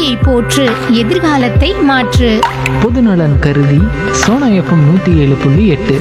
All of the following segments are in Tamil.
இயற்கையை போற்று, எதிர்காலத்தை மாற்று. பொதுநலன் கருதி சோனா எஃப்எம் 107.8.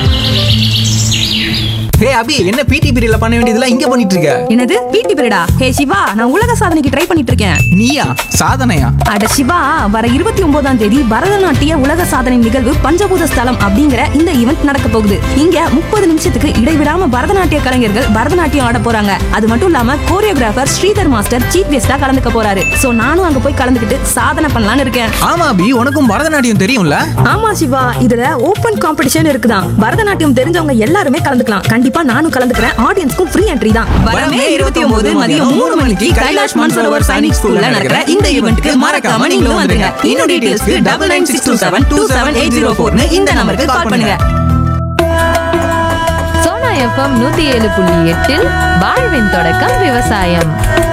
ஹே அபி, என்ன பிடி பீரியட்ல பண்ண வேண்டியதெல்லாம் இங்க பண்ணிட்டு இருக்க? என்னது பிடி பீரியடா? ஹே சிவா, நான் உலக சாதனைக்கு ட்ரை பண்ணிட்டு இருக்கேன். நீயா? சாதனையா? அட சிவா, வர 29ஆம் தேதி பரதநாட்டிய உலக சாதனை நிகழ்வு பஞ்சபூத ஸ்தலம் அப்படிங்கிற இந்த ஈவென்ட் நடக்க போகுது. இங்க 30 நிமிஷத்துக்கு இடைவிடாம பரதநாட்டிய கலைஞர்கள் பரதநாட்டியம் ஆட போறாங்க. அது மட்டும் இல்லாம கோரியோகிராஃபர் ஸ்ரீதர் மாஸ்டர் சீஃப் கெஸ்டா கலந்துக்க போறாரு. சோ நானும் அங்க போய் கலந்துக்கிட்டு சாதனை பண்ணலாம்னு இருக்கேன். ஆமா அபி, உனக்கும் பரதநாட்டியம் தெரியும்ல? ஆமா சிவா, இதுல ஓபன் காம்படிஷன் இருக்குதான். பரதநாட்டியம் தெரிஞ்சவங்க எல்லாருமே கலந்துக்கலாம். கண்டிப்பா நானும் கலந்துக்கிறேன். ஆடியன்ஸ்க்கும் ஃப்ரீ என்ட்ரி தான். வரமே 29 மதியம் 3 மணிக்கு கைலாஷ் மான்சரோவர் சைனிக் ஸ்கூல்ல நடக்கிற இந்த ஈவென்ட்க்கு மறக்காம நீங்களும் வந்துருங்க. இன்னும் டீடைல்ஸ்க்கு 9962727804 இந்த நம்பருக்கு கால் பண்ணுங்க. சோனா எஃப்எம் 107.8 வாழ்வின் தொடக்கம் விவசாயம்.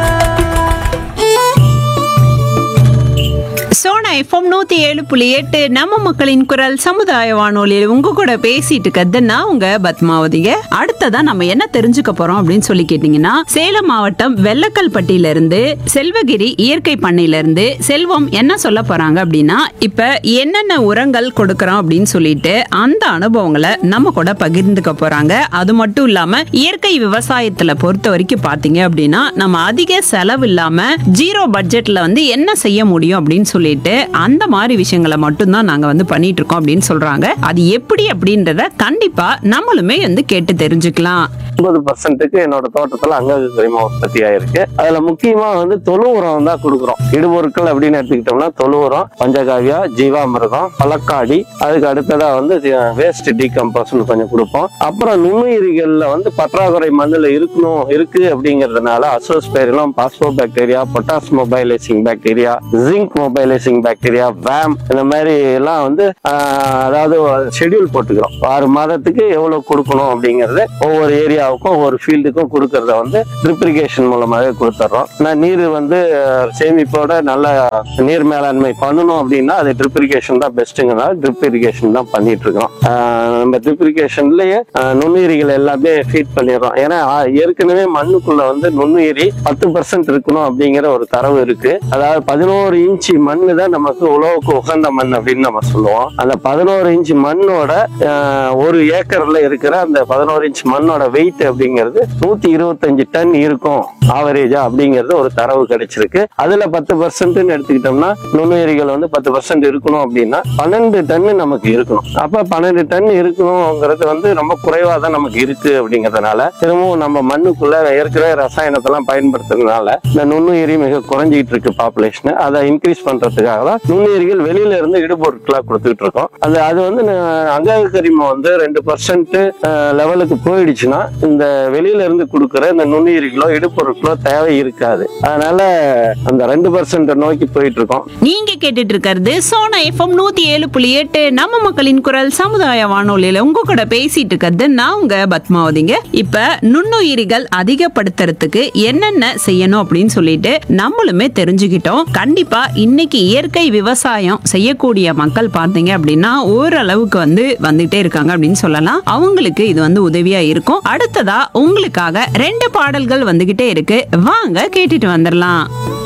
சோனா எஃப்எம் 107.8 நம்ம மக்களின் குரல் சமுதாய வானொலியில் உங்க கூட பேசிட்டு இருக்கிறதுனா உங்க பத்மாவதிங்க. அடுத்ததா நம்ம என்ன தெரிஞ்சுக்க போறோம் அப்படின்னு சொல்லி கேட்டீங்கன்னா, சேலம் மாவட்டம் வெள்ளக்கல்பட்டியில இருந்து செல்வகிரி இயற்கை பண்ணையில இருந்து செல்வம் என்ன சொல்ல போறாங்க அப்படின்னா, இப்ப என்னென்ன உரங்கள் கொடுக்கறோம் அப்படின்னு சொல்லிட்டு அந்த அனுபவங்களை நம்ம கூட பகிர்ந்துக்க போறாங்க. அது மட்டும் இல்லாம இயற்கை விவசாயத்துல பொறுத்த வரைக்கும் பாத்தீங்க அப்படின்னா, நம்ம அதிக செலவு இல்லாம ஜீரோ பட்ஜெட்ல வந்து என்ன செய்ய முடியும் அப்படின்னு சொல்லிட்டு அந்த மாதிரி விஷயங்களை மட்டும் தான் நாங்க வந்து பண்ணிட்டு இருக்கோம் அப்படின்னு சொல்றாங்க. அது எப்படி அப்படின்றத கண்டிப்பா நம்மளுமே வந்து கேட்டு தெரிஞ்சுக்கலாம். 50% என்னோட தோட்டத்துல அங்கக கரிம உற்பத்தி ஆயிருக்கு. அதுல முக்கியமா வந்து தொழு உரம் தான் கொடுக்குறோம். இடுபொருட்கள் அப்படின்னு எடுத்துக்கிட்டோம்னா தொழு உரம், பஞ்சகாவியா, ஜீவாமிர்தம், பழக்காடி, அதுக்கு அடுத்ததா வந்து வேஸ்ட் டீகம்போஸ் கொஞ்சம் கொடுப்போம். அப்புறம் நுண்ணுயிரிகள்ல வந்து பற்றாக்குறை மண்ணுல இருக்கு அப்படிங்கறதுனால azospirillum, phospho bacteria, potash mobilising bacteria, zinc mobilising bacteria, வேம், இந்த மாதிரி எல்லாம் வந்து அதாவது ஷெட்யூல் போட்டுக்கிறோம். 6 மாதத்துக்கு எவ்வளவு கொடுக்கணும் அப்படிங்கறது ஒவ்வொரு ஏரியாவுக்கும் ஒவ்வொரு ஃபீல்டுக்கும் கொடுக்கறத வந்து ட்ரிப் இரிகேஷன் மூலமாவே கொடுத்துட்றோம். நீர் வந்து சேமிப்போட நல்ல நீர் மேலாண்மை பண்ணணும் அப்படின்னா அது ட்ரிப் இரிகேஷன் தான் பெஸ்ட்டுங்கிறனால ட்ரிப் இரிகேஷன் தான் பண்ணிட்டு இருக்கோம். நம்ம ட்ரிப் இரிகேஷன்லயே நுண்ணுயிரிகள் எல்லாமே ஃபீட் பண்ணிடுறோம். ஏன்னா ஏற்கனவே மண்ணுக்குள்ள வந்து நுண்ணுயிரி 10% இருக்கணும் அப்படிங்கிற ஒரு தரவு இருக்கு. அதாவது 11 இன்ச்சு மண்ணு தான் நமக்கு உழவுக்கு உகந்த மண் அப்படின்னு நம்ம சொல்லுவோம். அந்த 11 இன்ச்சு மண்ணோட 1 ஏக்கர்ல இருக்கிற அந்த 11 இன்ச் மண்ணோட வெயிட் அப்படிங்கிறது 125 டன் இருக்கும் ஆவரேஜா அப்படிங்கிறது ஒரு தரவு கிடைச்சிருக்கு. அதுல 10% எடுத்துக்கிட்டோம்னா நுண்ணுயிரிகள் வந்து 10% இருக்கணும் அப்படின்னா 12 டன் நமக்கு இருக்கணும். அப்ப 12 டன் இருக்கணும்ங்கிறது வந்து ரொம்ப குறைவா தான் நமக்கு இருக்கு. அப்படிங்கிறதுனால திரும்பவும் நம்ம மண்ணுக்குள்ள ஏற்கனவே ரசாயனத்தெல்லாம் பயன்படுத்துறதுனால இந்த நுண்ணுயிரி மிக குறைஞ்சிட்டு இருக்கு பாப்புலேஷன். அதை இன்க்ரீஸ் பண்றதுக்காக தான் நுண்ணுயிரிகள் வெளியில இருந்து இடுபொருட்களா கொடுத்துட்டு இருக்கோம். அது வந்து அங்கக கரிமம் வந்து 2% லெவலுக்கு போயிடுச்சுன்னா இந்த வெளியில இருந்து கொடுக்குற இந்த நுண்ணுயிரிகளோ இடுபொருட்களோ தேவை இருக்காது. அதனால அந்த 2% நோக்கி போயிட்டு இருக்கோம். நீங்க கேட்டுட்டு இருக்கிறது சோனா எஃப்எம் 107.8 நம்ம மக்களின் குரல் சமுதாய வானொலியில உங்க கூட பேசிட்டு இருக்கிறது நான் உங்க பத்மாவதிங்க. இப்ப நுண்ணுயிரிகள் அதிகப்படுத்துறதுக்கு என்னென்ன செய்யணும் அப்படின்னு சொல்லிட்டு நம்மளுமே தெரிஞ்சுக்கிட்டோம். கண்டிப்பா இன்னைக்கு இயற்கை விவசாயம் செய்யக்கூடிய மக்கள் பார்த்தீங்க அப்படின்னா ஓரளவுக்கு வந்து வந்துட்டே இருக்காங்க அப்படின்னு சொல்லலாம். அவங்களுக்கு இது வந்து உதவியா இருக்கும். அடுத்ததா உங்களுக்காக 2 பாடல்கள் வந்துகிட்டே இருக்கு. வாங்க கேட்டுட்டு வந்துடலாம்.